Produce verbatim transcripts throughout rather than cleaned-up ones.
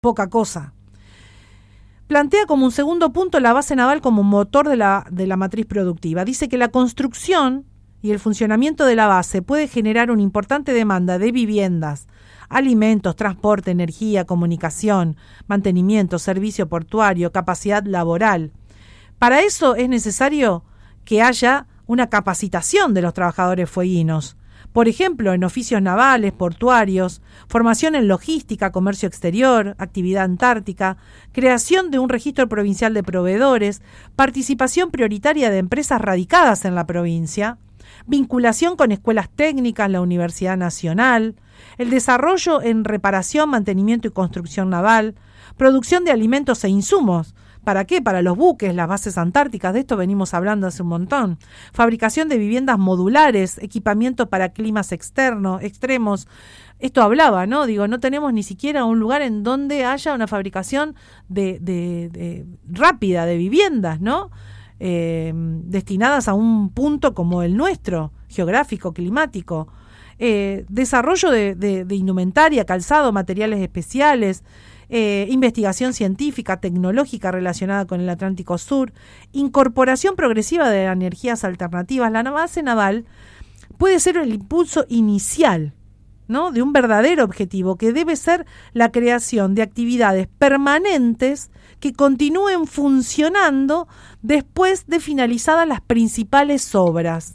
poca cosa. Plantea como un segundo punto la base naval como motor de la, de la matriz productiva. Dice que la construcción y el funcionamiento de la base puede generar una importante demanda de viviendas, alimentos, transporte, energía, comunicación, mantenimiento, servicio portuario, capacidad laboral. Para eso es necesario que haya una capacitación de los trabajadores fueguinos, por ejemplo, en oficios navales, portuarios, formación en logística, comercio exterior, actividad antártica, creación de un registro provincial de proveedores, participación prioritaria de empresas radicadas en la provincia, vinculación con escuelas técnicas, la Universidad Nacional, el desarrollo en reparación, mantenimiento y construcción naval, producción de alimentos e insumos. ¿Para qué? Para los buques, las bases antárticas, de esto venimos hablando hace un montón. Fabricación de viviendas modulares, equipamiento para climas externos, extremos. Esto hablaba, ¿no? Digo, no tenemos ni siquiera un lugar en donde haya una fabricación de, de, de rápida de viviendas, ¿no? Eh, destinadas a un punto como el nuestro, geográfico, climático. Eh, desarrollo de, de, de indumentaria, calzado, materiales especiales, Eh, investigación científica, tecnológica relacionada con el Atlántico Sur, incorporación progresiva de las energías alternativas. La base naval puede ser el impulso inicial, ¿no?, de un verdadero objetivo que debe ser la creación de actividades permanentes que continúen funcionando después de finalizadas las principales obras.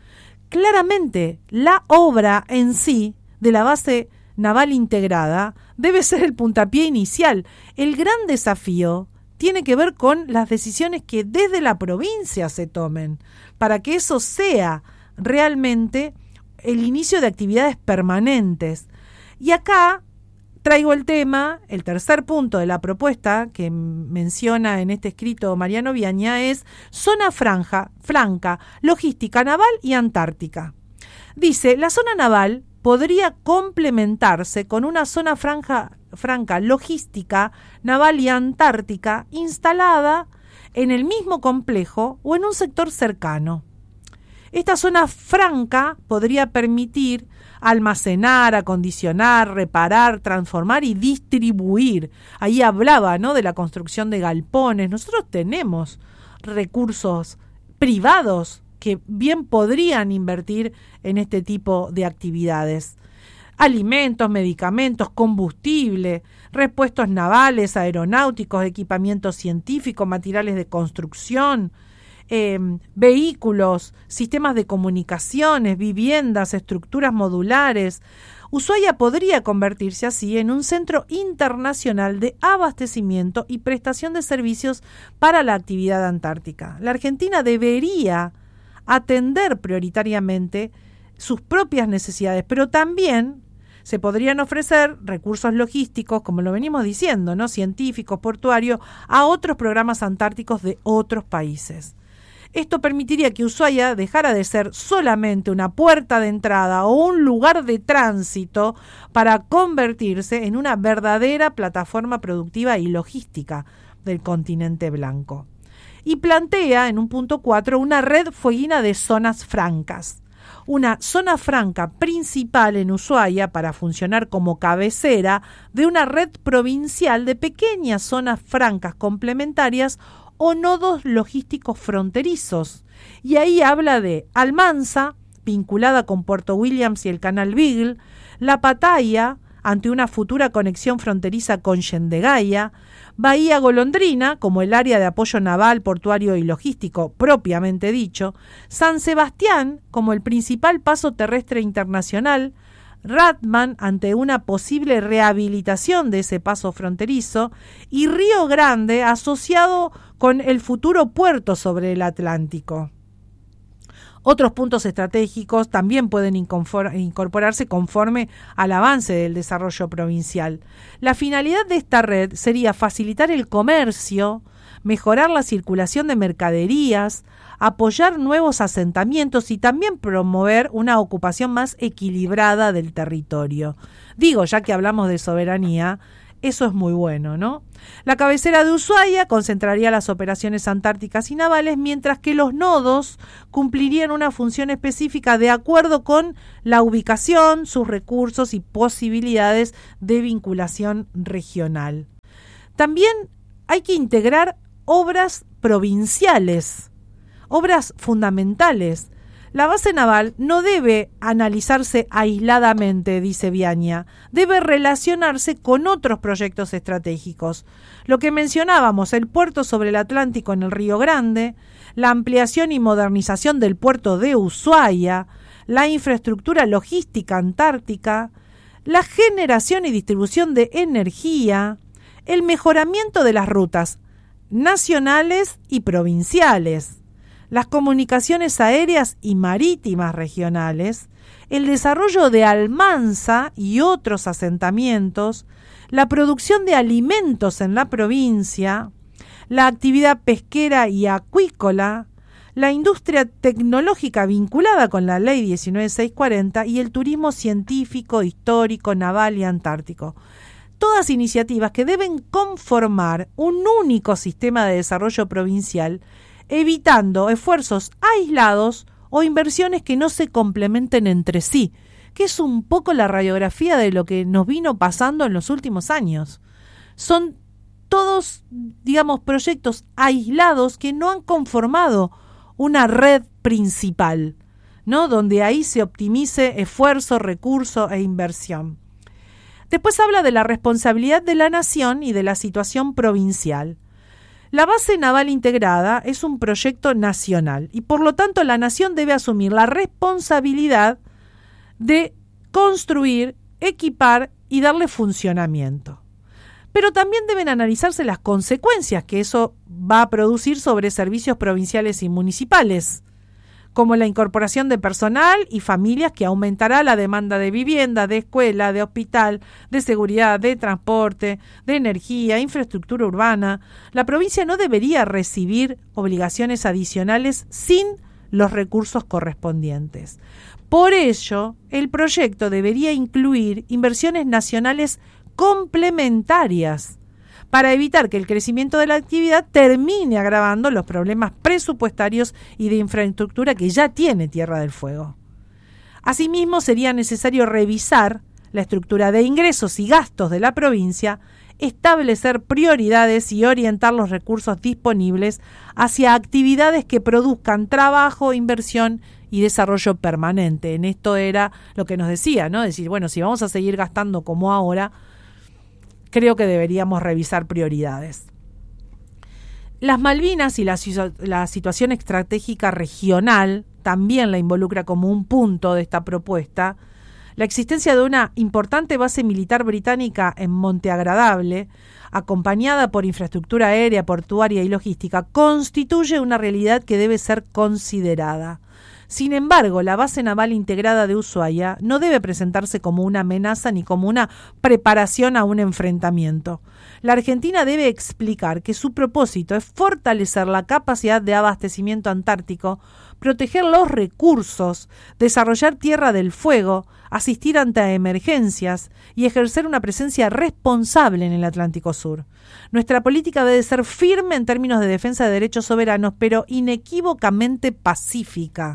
Claramente, la obra en sí de la base naval integrada debe ser el puntapié inicial. El gran desafío tiene que ver con las decisiones que desde la provincia se tomen para que eso sea realmente el inicio de actividades permanentes. Y acá traigo el tema, el tercer punto de la propuesta que menciona en este escrito Mariano Viaña es zona franja, franca, logística naval y antártica. Dice, la zona naval podría complementarse con una zona franja, franca logística, naval y antártica instalada en el mismo complejo o en un sector cercano. Esta zona franca podría permitir almacenar, acondicionar, reparar, transformar y distribuir. Ahí hablaba, ¿no?, de la construcción de galpones. Nosotros tenemos recursos privados que bien podrían invertir en este tipo de actividades. Alimentos, medicamentos, combustible, repuestos navales, aeronáuticos, equipamiento científico, materiales de construcción, eh, vehículos, sistemas de comunicaciones, viviendas, estructuras modulares. Ushuaia podría convertirse así en un centro internacional de abastecimiento y prestación de servicios para la actividad antártica. La Argentina debería atender prioritariamente sus propias necesidades, pero también se podrían ofrecer recursos logísticos, como lo venimos diciendo, ¿no?, científicos, portuarios, a otros programas antárticos de otros países. Esto permitiría que Ushuaia dejara de ser solamente una puerta de entrada o un lugar de tránsito para convertirse en una verdadera plataforma productiva y logística del continente blanco. Y plantea en un punto cuatro una red fueguina de zonas francas. Una zona franca principal en Ushuaia para funcionar como cabecera de una red provincial de pequeñas zonas francas complementarias o nodos logísticos fronterizos. Y ahí habla de Almanza, vinculada con Puerto Williams y el Canal Beagle, La Pataya, ante una futura conexión fronteriza con Yendegaya, Bahía Golondrina, como el área de apoyo naval, portuario y logístico propiamente dicho, San Sebastián, como el principal paso terrestre internacional, Ratman, ante una posible rehabilitación de ese paso fronterizo, y Río Grande, asociado con el futuro puerto sobre el Atlántico. Otros puntos estratégicos también pueden incorporarse conforme al avance del desarrollo provincial. La finalidad de esta red sería facilitar el comercio, mejorar la circulación de mercaderías, apoyar nuevos asentamientos y también promover una ocupación más equilibrada del territorio. Digo, ya que hablamos de soberanía, Eso es muy bueno, ¿no? La cabecera de Ushuaia concentraría las operaciones antárticas y navales, mientras que los nodos cumplirían una función específica de acuerdo con la ubicación, sus recursos y posibilidades de vinculación regional. También hay que integrar obras provinciales, obras fundamentales. La base naval no debe analizarse aisladamente, dice Viaña, debe relacionarse con otros proyectos estratégicos. Lo que mencionábamos, el puerto sobre el Atlántico en el Río Grande, la ampliación y modernización del puerto de Ushuaia, la infraestructura logística antártica, la generación y distribución de energía, el mejoramiento de las rutas nacionales y provinciales, las comunicaciones aéreas y marítimas regionales, el desarrollo de Almanza y otros asentamientos, la producción de alimentos en la provincia, la actividad pesquera y acuícola, la industria tecnológica vinculada con la Ley diecinueve mil seiscientos cuarenta y el turismo científico, histórico, naval y antártico. Todas iniciativas que deben conformar un único sistema de desarrollo provincial, evitando esfuerzos aislados o inversiones que no se complementen entre sí, que es un poco la radiografía de lo que nos vino pasando en los últimos años. Son todos, digamos, proyectos aislados que no han conformado una red principal, ¿no? Donde ahí se optimice esfuerzo, recurso e inversión. Después habla de la responsabilidad de la nación y de la situación provincial. La base naval integrada es un proyecto nacional y por lo tanto la nación debe asumir la responsabilidad de construir, equipar y darle funcionamiento. Pero también deben analizarse las consecuencias que eso va a producir sobre servicios provinciales y municipales, como la incorporación de personal y familias que aumentará la demanda de vivienda, de escuela, de hospital, de seguridad, de transporte, de energía, infraestructura urbana. La provincia no debería recibir obligaciones adicionales sin los recursos correspondientes. Por ello, el proyecto debería incluir inversiones nacionales complementarias para evitar que el crecimiento de la actividad termine agravando los problemas presupuestarios y de infraestructura que ya tiene Tierra del Fuego. Asimismo, sería necesario revisar la estructura de ingresos y gastos de la provincia, establecer prioridades y orientar los recursos disponibles hacia actividades que produzcan trabajo, inversión y desarrollo permanente. En esto era lo que nos decía, ¿no? Decir, bueno, si vamos a seguir gastando como ahora, creo que deberíamos revisar prioridades. Las Malvinas y la, la situación estratégica regional también la involucra como un punto de esta propuesta. La existencia de una importante base militar británica en Monte Agradable, acompañada por infraestructura aérea, portuaria y logística, constituye una realidad que debe ser considerada. Sin embargo, la base naval integrada de Ushuaia no debe presentarse como una amenaza ni como una preparación a un enfrentamiento. La Argentina debe explicar que su propósito es fortalecer la capacidad de abastecimiento antártico, proteger los recursos, desarrollar Tierra del Fuego, asistir ante emergencias y ejercer una presencia responsable en el Atlántico Sur. Nuestra política debe ser firme en términos de defensa de derechos soberanos, pero inequívocamente pacífica.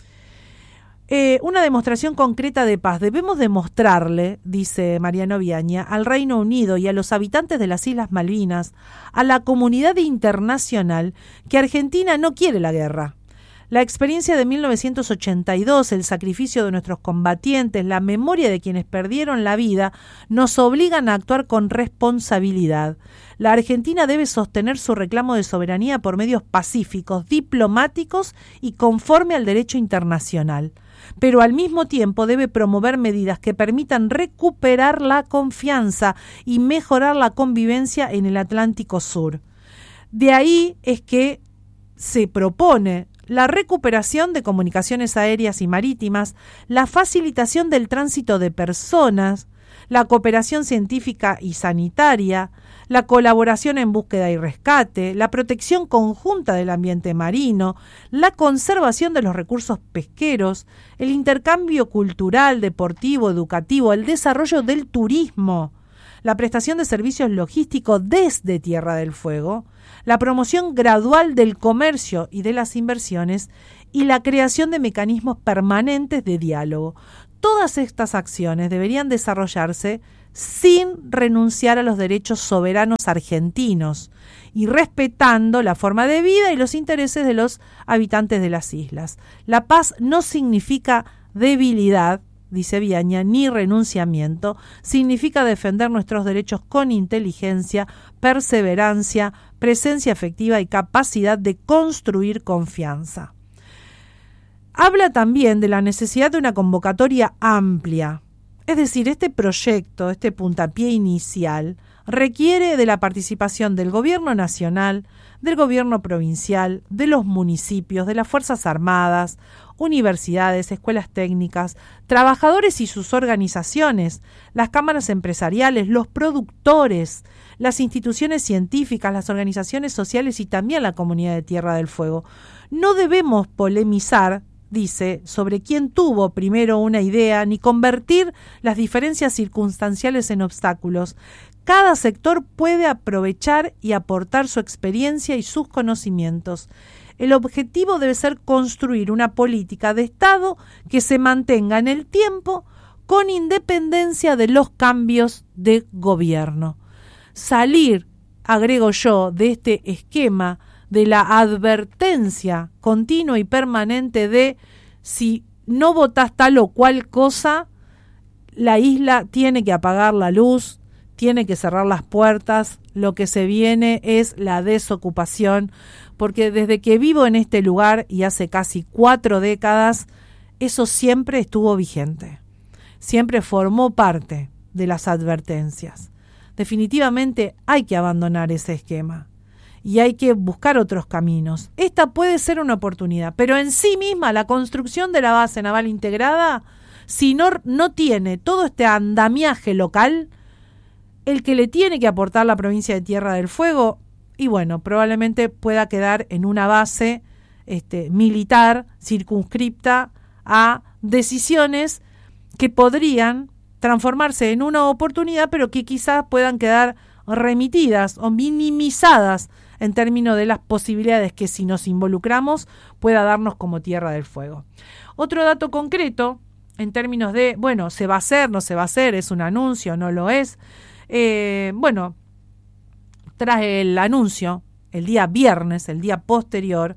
Eh, una demostración concreta de paz. Debemos demostrarle, dice Mariano Viaña, al Reino Unido y a los habitantes de las Islas Malvinas, a la comunidad internacional, que Argentina no quiere la guerra. La experiencia de mil novecientos ochenta y dos, el sacrificio de nuestros combatientes, la memoria de quienes perdieron la vida, nos obligan a actuar con responsabilidad. La Argentina debe sostener su reclamo de soberanía por medios pacíficos, diplomáticos y conforme al derecho internacional, pero al mismo tiempo debe promover medidas que permitan recuperar la confianza y mejorar la convivencia en el Atlántico Sur. De ahí es que se propone la recuperación de comunicaciones aéreas y marítimas, la facilitación del tránsito de personas, la cooperación científica y sanitaria, la colaboración en búsqueda y rescate, la protección conjunta del ambiente marino, la conservación de los recursos pesqueros, el intercambio cultural, deportivo, educativo, el desarrollo del turismo, la prestación de servicios logísticos desde Tierra del Fuego, la promoción gradual del comercio y de las inversiones y la creación de mecanismos permanentes de diálogo. Todas estas acciones deberían desarrollarse sin renunciar a los derechos soberanos argentinos y respetando la forma de vida y los intereses de los habitantes de las islas. La paz no significa debilidad, dice Viaña, ni renunciamiento, significa defender nuestros derechos con inteligencia, perseverancia, presencia efectiva y capacidad de construir confianza. Habla también de la necesidad de una convocatoria amplia. Es decir, este proyecto, este puntapié inicial, requiere de la participación del gobierno nacional, del gobierno provincial, de los municipios, de las Fuerzas Armadas, universidades, escuelas técnicas, trabajadores y sus organizaciones, las cámaras empresariales, los productores, las instituciones científicas, las organizaciones sociales y también la comunidad de Tierra del Fuego. No debemos polemizar, dice, sobre quién tuvo primero una idea, ni convertir las diferencias circunstanciales en obstáculos. Cada sector puede aprovechar y aportar su experiencia y sus conocimientos. El objetivo debe ser construir una política de Estado que se mantenga en el tiempo con independencia de los cambios de gobierno. Salir, agrego yo, de este esquema de la advertencia continua y permanente de si no votás tal o cual cosa, la isla tiene que apagar la luz, tiene que cerrar las puertas, lo que se viene es la desocupación, porque desde que vivo en este lugar y hace casi cuatro décadas, eso siempre estuvo vigente, siempre formó parte de las advertencias. Definitivamente hay que abandonar ese esquema y hay que buscar otros caminos. Esta puede ser una oportunidad, pero en sí misma la construcción de la base naval integrada, si no, no tiene todo este andamiaje local, el que le tiene que aportar la provincia de Tierra del Fuego, y bueno, probablemente pueda quedar en una base este, militar circunscripta a decisiones que podrían transformarse en una oportunidad, pero que quizás puedan quedar remitidas o minimizadas en términos de las posibilidades que si nos involucramos pueda darnos como Tierra del Fuego. Otro dato concreto, en términos de, bueno, ¿se va a hacer, no se va a hacer, es un anuncio, no lo es? Eh, bueno, tras el anuncio, el día viernes, el día posterior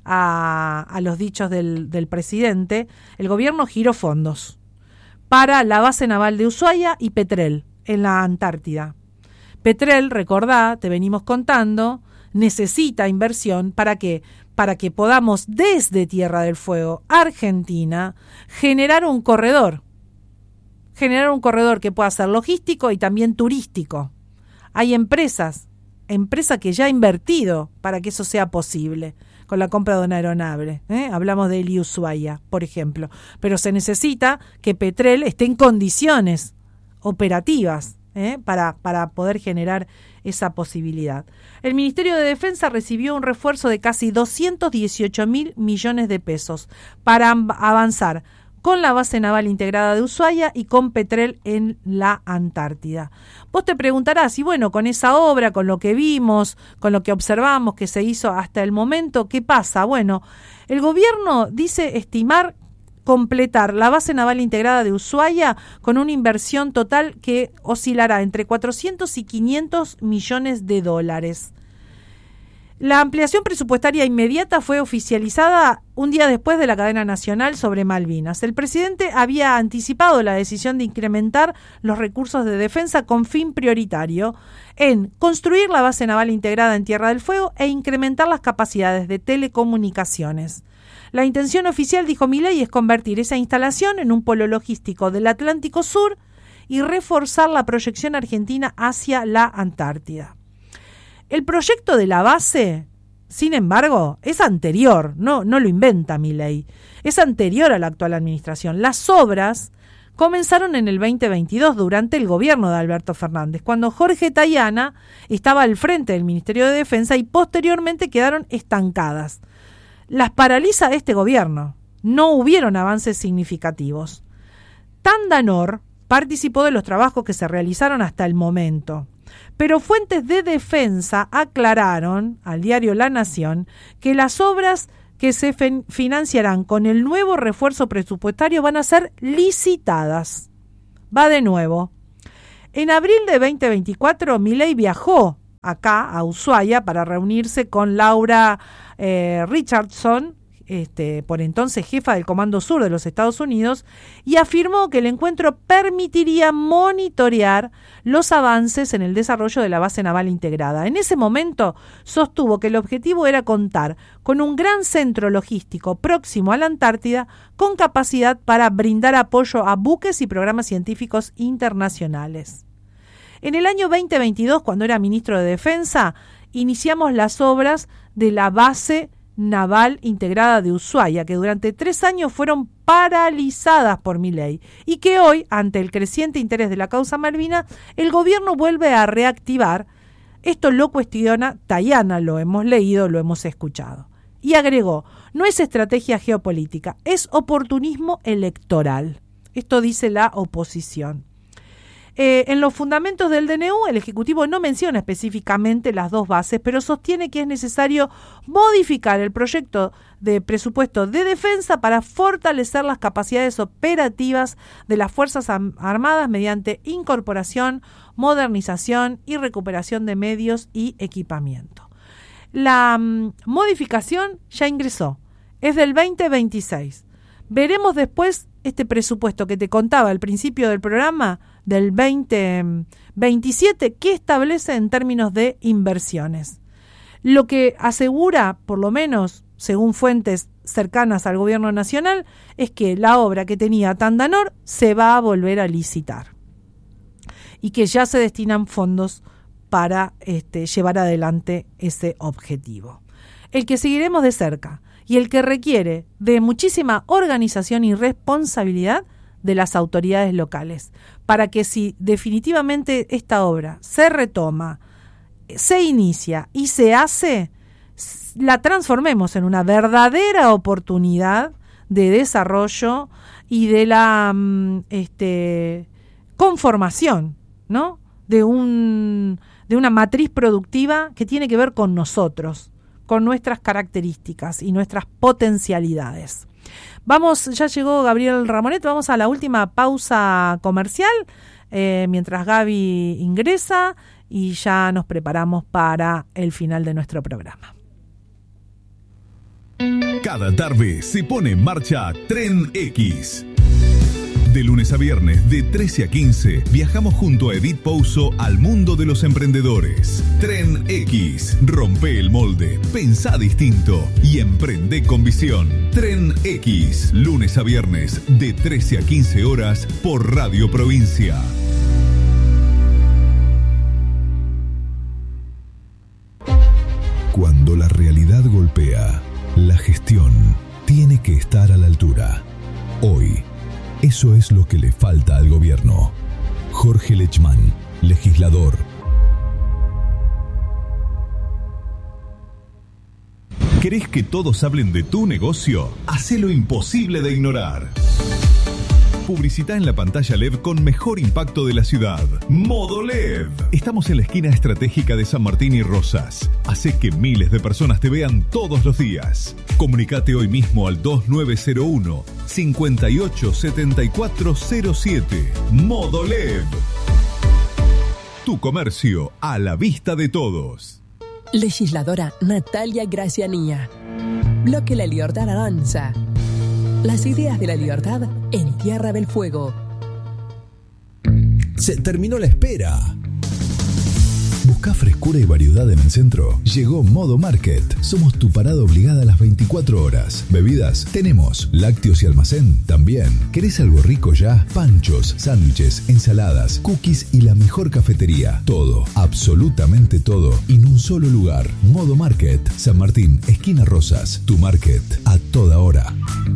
a, a los dichos del, del presidente, el gobierno giró fondos para la base naval de Ushuaia y Petrel, en la Antártida. Petrel, recordá, te venimos contando, necesita inversión para que para que podamos desde Tierra del Fuego, Argentina, generar un corredor, generar un corredor que pueda ser logístico y también turístico. Hay empresas, empresa que ya ha invertido para que eso sea posible, con la compra de una aeronave. ¿eh? Hablamos de Eli Ushuaia, por ejemplo. Pero se necesita que Petrel esté en condiciones operativas ¿eh? para, para poder generar esa posibilidad. El Ministerio de Defensa recibió un refuerzo de casi doscientos dieciocho mil millones de pesos para avanzar con la base naval integrada de Ushuaia y con Petrel en la Antártida. Vos te preguntarás, y bueno, con esa obra, con lo que vimos, con lo que observamos que se hizo hasta el momento, ¿qué pasa? Bueno, el gobierno dice estimar completar la base naval integrada de Ushuaia con una inversión total que oscilará entre cuatrocientos y quinientos millones de dólares. La ampliación presupuestaria inmediata fue oficializada un día después de la cadena nacional sobre Malvinas. El presidente había anticipado la decisión de incrementar los recursos de defensa con fin prioritario en construir la base naval integrada en Tierra del Fuego e incrementar las capacidades de telecomunicaciones. La intención oficial, dijo Milei, es convertir esa instalación en un polo logístico del Atlántico Sur y reforzar la proyección argentina hacia la Antártida. El proyecto de la base, sin embargo, es anterior, no, no lo inventa Milei, es anterior a la actual administración. Las obras comenzaron en el veinte veintidós durante el gobierno de Alberto Fernández, cuando Jorge Tayana estaba al frente del Ministerio de Defensa y posteriormente quedaron estancadas. Las paraliza este gobierno. No hubieron avances significativos. Tandanor, participó de los trabajos que se realizaron hasta el momento. Pero fuentes de defensa aclararon al diario La Nación que las obras que se financiarán con el nuevo refuerzo presupuestario van a ser licitadas. Va de nuevo. En abril de veinte veinticuatro, Milei viajó acá a Ushuaia para reunirse con Laura eh, Richardson, Este, por entonces jefa del Comando Sur de los Estados Unidos, y afirmó que el encuentro permitiría monitorear los avances en el desarrollo de la base naval integrada. En ese momento sostuvo que el objetivo era contar con un gran centro logístico próximo a la Antártida con capacidad para brindar apoyo a buques y programas científicos internacionales. En el año veinte veintidós, cuando era ministro de Defensa, iniciamos las obras de la base naval integrada de Ushuaia, que durante tres años fueron paralizadas por Milei y que hoy, ante el creciente interés de la causa Malvinas, el gobierno vuelve a reactivar. Esto lo cuestiona Tayana, lo hemos leído, lo hemos escuchado. Y agregó, no es estrategia geopolítica, es oportunismo electoral. Esto dice la oposición. Eh, en los fundamentos del D N U, el Ejecutivo no menciona específicamente las dos bases, pero sostiene que es necesario modificar el proyecto de presupuesto de defensa para fortalecer las capacidades operativas de las Fuerzas Armadas mediante incorporación, modernización y recuperación de medios y equipamiento. La um, modificación ya ingresó, es del veinte veintiséis. Veremos después este presupuesto que te contaba al principio del programa, del veinte veintisiete, que establece en términos de inversiones. Lo que asegura, por lo menos según fuentes cercanas al gobierno nacional, es que la obra que tenía Tandanor se va a volver a licitar y que ya se destinan fondos para este, llevar adelante ese objetivo. El que seguiremos de cerca y el que requiere de muchísima organización y responsabilidad de las autoridades locales, para que si definitivamente esta obra se retoma, se inicia y se hace, la transformemos en una verdadera oportunidad de desarrollo y de la este, conformación, ¿no? de un de una matriz productiva que tiene que ver con nosotros, con nuestras características y nuestras potencialidades. Vamos, ya llegó Gabriel Ramonet, vamos a la última pausa comercial, eh, mientras Gaby ingresa y ya nos preparamos para el final de nuestro programa. Cada tarde se pone en marcha Tren X. De lunes a viernes, de trece a quince, viajamos junto a Edith Pouso al mundo de los emprendedores. Tren X. Rompe el molde, pensá distinto y emprende con visión. Tren X. Lunes a viernes, de trece a quince horas, por Radio Provincia. Cuando la realidad golpea, la gestión tiene que estar a la altura. Hoy, eso es lo que le falta al gobierno. Jorge Lechmann, legislador. ¿Querés que todos hablen de tu negocio? Hacé lo imposible de ignorar. Publicita en la pantalla L E D con mejor impacto de la ciudad. Modo L E D. Estamos en la esquina estratégica de San Martín y Rosas. Hacé que miles de personas te vean todos los días. Comunicate hoy mismo al dos nueve cero uno, cinco ocho siete cuatro cero siete. Modo L E D. Tu comercio a la vista de todos. Legisladora Natalia Gracianía. Bloque La Libertad avanza. Las ideas de la libertad en Tierra del Fuego. Se terminó la espera. ¿Buscás frescura y variedad en el centro? Llegó Modo Market. Somos tu parada obligada a las veinticuatro horas. Bebidas, tenemos. Lácteos y almacén, también. ¿Querés algo rico ya? Panchos, sándwiches, ensaladas, cookies y la mejor cafetería. Todo, absolutamente todo, en un solo lugar. Modo Market. San Martín, esquina Rosas. Tu market, a toda hora.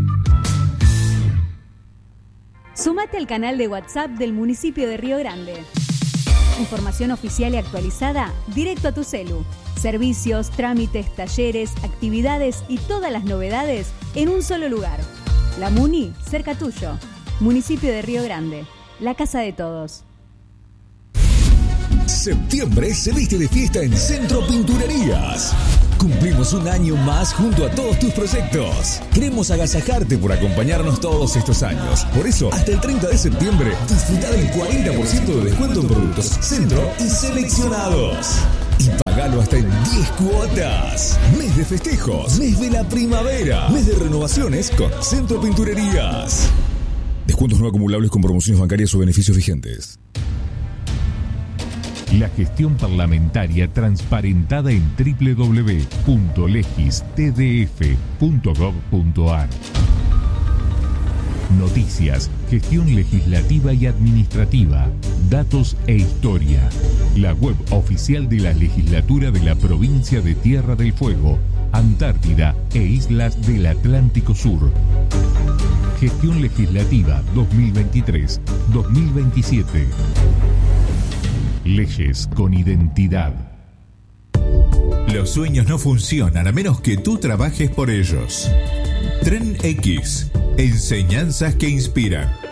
Súmate al canal de WhatsApp del municipio de Río Grande. Información oficial y actualizada directo a tu celu. Servicios, trámites, talleres, actividades y todas las novedades en un solo lugar. La Muni, cerca tuyo. Municipio de Río Grande. la casa de todos. Septiembre se viste de fiesta en Centro Pinturerías. Cumplimos un año más junto a todos tus proyectos. Queremos agasajarte por acompañarnos todos estos años. Por eso, hasta el treinta de septiembre, disfruta del cuarenta por ciento de descuento en productos Centro y seleccionados. Y pagalo hasta en diez cuotas. Mes de festejos, mes de la primavera, mes de renovaciones con Centro Pinturerías. Descuentos no acumulables con promociones bancarias o beneficios vigentes. La gestión parlamentaria transparentada en doble u doble u doble u punto legis t d f punto gov punto a r. Noticias, gestión legislativa y administrativa, datos e historia. La web oficial de la legislatura de la provincia de Tierra del Fuego, Antártida e Islas del Atlántico Sur. Gestión legislativa dos mil veintitrés dos mil veintisiete. Leyes con identidad. Los sueños no funcionan a menos que tú trabajes por ellos. Tren X. Enseñanzas que inspiran.